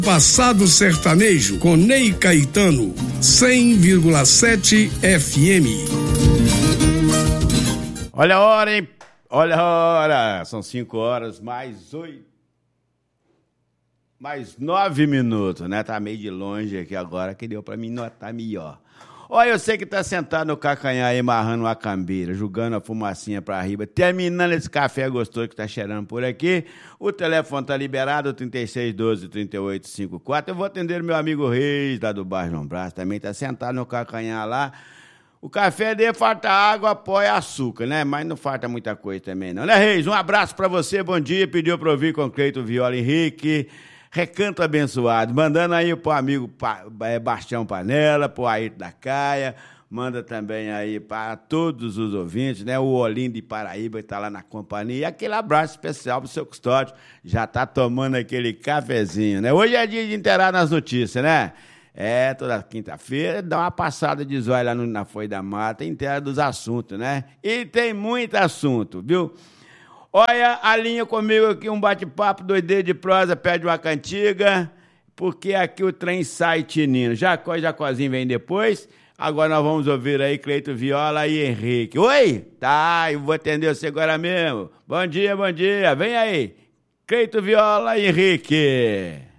Passado Sertanejo com Ney Caetano, 100,7 FM. Olha a hora, hein? Olha a hora. São 5 horas, mais 9 minutos, né? Tá meio de longe aqui agora, que deu pra mim notar melhor. Olha, eu sei que tá sentado no cacanhar aí, amarrando uma cambeira, jogando a fumacinha pra riba, terminando esse café gostoso que tá cheirando por aqui. O telefone tá liberado, 3612-3854. Eu vou atender o meu amigo Reis, lá do bairro João Brás, também tá sentado no cacanhar lá. O café dele falta água, apoia açúcar, né? Mas não falta muita coisa também, não. Né, Reis? Um abraço pra você, bom dia. Pediu pra ouvir com Cleito Viola Henrique. Recanto abençoado, mandando aí pro amigo Bastião Panela, pro Ayrton da Caia, manda também aí para todos os ouvintes, né? O Olinda de Paraíba está lá na companhia, e aquele abraço especial pro seu Custódio, já tá tomando aquele cafezinho, né? Hoje é dia de inteirar nas notícias, né? Toda quinta-feira dá uma passada de zóio lá na Folha da Mata, inteira dos assuntos, né? E tem muito assunto, viu? Olha, alinha comigo aqui um bate-papo, doideiro de prosa, pede uma cantiga, porque aqui o trem sai tinindo. Jacozinho vem depois, agora nós vamos ouvir aí Cleito Viola e Henrique. Oi? Tá, eu vou atender você agora mesmo. Bom dia, vem aí. Cleito Viola e Henrique.